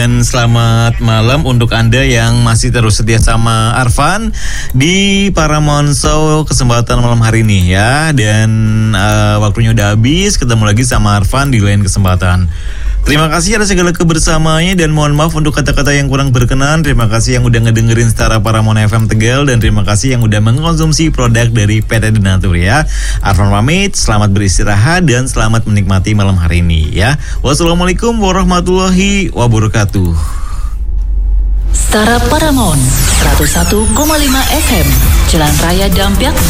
Dan selamat malam untuk Anda yang masih terus setia sama Arfan di Paramount Show kesempatan malam hari ini ya. Dan waktunya udah habis, ketemu lagi sama Arfan di lain kesempatan. Terima kasih atas segala kebersamaannya dan mohon maaf untuk kata-kata yang kurang berkenan. Terima kasih yang udah ngedengerin Setara Paramount FM Tegal dan terima kasih yang udah mengkonsumsi produk dari PT Denatur ya. Arfan pamit, selamat beristirahat dan selamat menikmati malam hari ini ya. Wassalamualaikum warahmatullahi wabarakatuh. Setara Paramount 101,5 FM Jalan Raya Dampyak,